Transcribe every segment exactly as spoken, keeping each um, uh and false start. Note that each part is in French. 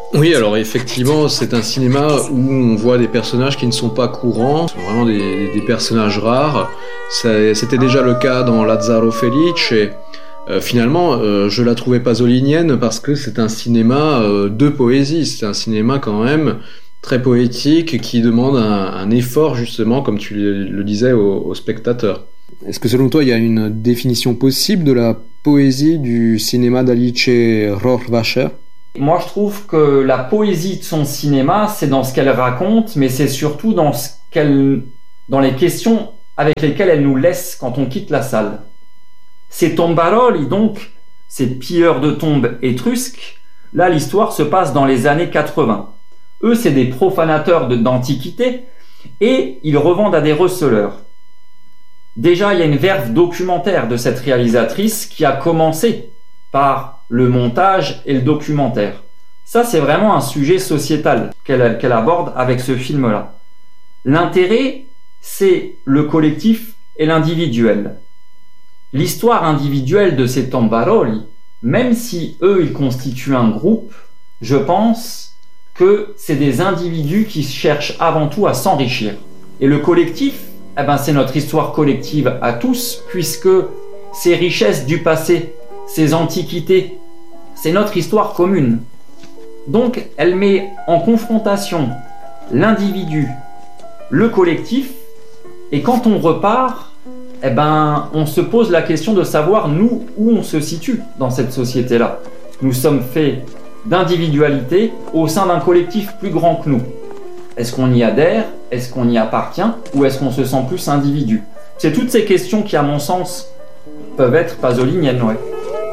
Oui, alors effectivement, c'est un cinéma où on voit des personnages qui ne sont pas courants, ce sont vraiment des, des personnages rares. Ça- C'était déjà le cas dans Lazzaro Felice. Et, euh, finalement, euh, je la trouvais pasolinienne parce que c'est un cinéma euh, de poésie. C'est un cinéma quand même très poétique qui demande un, un effort justement, comme tu le, le disais, aux, aux spectateurs. Est-ce que selon toi, il y a une définition possible de la poésie du cinéma d'Alice Rohrwacher? Moi, je trouve que la poésie de son cinéma, c'est dans ce qu'elle raconte, mais c'est surtout dans ce qu'elle, dans les questions avec lesquelles elle nous laisse quand on quitte la salle. Ces tombaroli, donc, ces pilleurs de tombes étrusques, là, l'histoire se passe dans les années quatre-vingts. Eux, c'est des profanateurs de- d'antiquité et ils revendent à des receleurs. Déjà, il y a une verve documentaire de cette réalisatrice qui a commencé par le montage et le documentaire. Ça, c'est vraiment un sujet sociétal qu'elle qu'elle aborde avec ce film-là. L'intérêt, c'est le collectif et l'individuel. L'histoire individuelle de ces tombaroli, même si eux, ils constituent un groupe, je pense que c'est des individus qui cherchent avant tout à s'enrichir. Et le collectif, eh ben, c'est notre histoire collective à tous, puisque ces richesses du passé, ces antiquités, c'est notre histoire commune. Donc, elle met en confrontation l'individu, le collectif, et quand on repart, eh ben, on se pose la question de savoir, nous, où on se situe dans cette société-là. Nous sommes faits d'individualité au sein d'un collectif plus grand que nous. Est-ce qu'on y adhère? Est-ce qu'on y appartient? Ou est-ce qu'on se sent plus individu? C'est toutes ces questions qui, à mon sens, peuvent être pasoliniennes, ouais.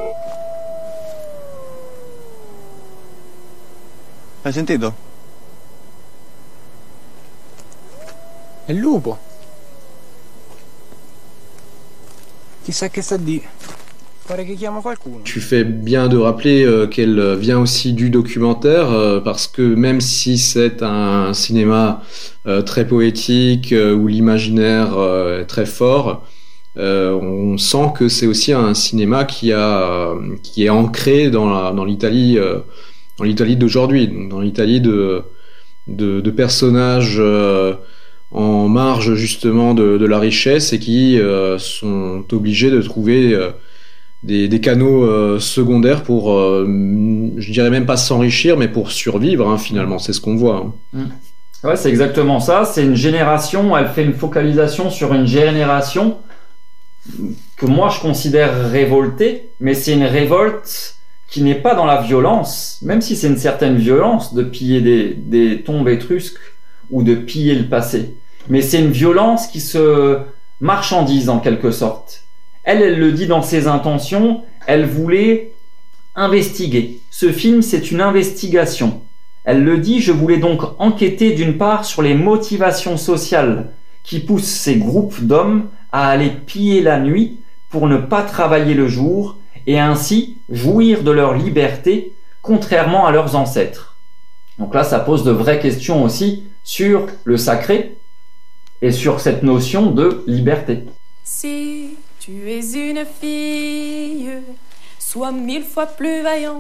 Hai sentito? È il lupo. Chissà che sta di. Pare che chiama qualcuno. Tu fais bien de rappeler euh, qu'elle vient aussi du documentaire, euh, parce que même si c'est un cinéma euh, très poétique, euh, où l'imaginaire euh, est très fort, euh, on sent que c'est aussi un cinéma qui a, euh, qui est ancré dans la, dans l'Italie, euh, dans l'Italie d'aujourd'hui, donc dans l'Italie de, de, de personnages euh, en marge justement de, de la richesse et qui euh, sont obligés de trouver euh, des, des canaux euh, secondaires pour, euh, je dirais même pas s'enrichir, mais pour survivre, hein, finalement, c'est ce qu'on voit. Hein. Ouais, c'est exactement ça. C'est une génération, elle fait une focalisation sur une génération que moi je considère révoltée, mais c'est une révolte qui n'est pas dans la violence, même si c'est une certaine violence de piller des, des tombes étrusques ou de piller le passé. Mais c'est une violence qui se marchandise en quelque sorte. Elle, elle le dit dans ses intentions, elle voulait investiguer. Ce film, c'est une investigation. Elle le dit, je voulais donc enquêter d'une part sur les motivations sociales qui poussent ces groupes d'hommes à aller piller la nuit pour ne pas travailler le jour et ainsi jouir de leur liberté, contrairement à leurs ancêtres. Donc là, ça pose de vraies questions aussi sur le sacré et sur cette notion de liberté. Si tu es une fille, sois mille fois plus vaillante.